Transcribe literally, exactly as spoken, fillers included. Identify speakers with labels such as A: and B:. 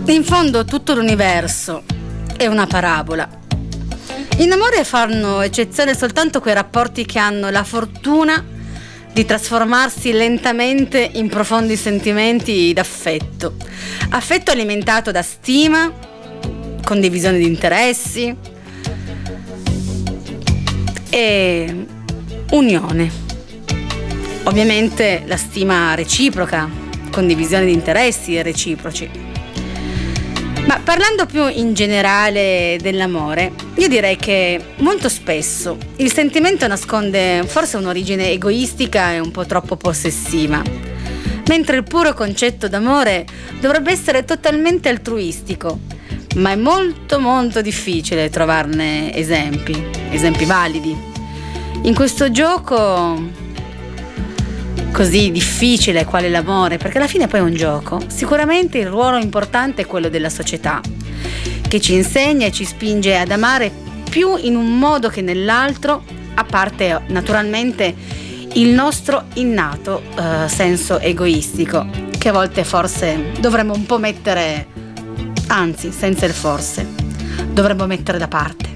A: In fondo tutto l'universo è una parabola. In amore fanno eccezione soltanto quei rapporti che hanno la fortuna di trasformarsi lentamente in profondi sentimenti d'affetto. Affetto alimentato da stima, condivisione di interessi e unione. Ovviamente la stima reciproca, condivisione di interessi e reciproci. Ma parlando più in generale dell'amore, io direi che molto spesso il sentimento nasconde forse un'origine egoistica e un po' troppo possessiva, mentre il puro concetto d'amore dovrebbe essere totalmente altruistico, ma è molto molto difficile trovarne esempi, esempi validi. In questo gioco così difficile qual è l'amore, perché alla fine poi è un gioco, sicuramente il ruolo importante è quello della società, che ci insegna e ci spinge ad amare più in un modo che nell'altro, a parte naturalmente il nostro innato eh, senso egoistico, che a volte forse dovremmo un po' mettere, anzi senza il forse, dovremmo mettere da parte.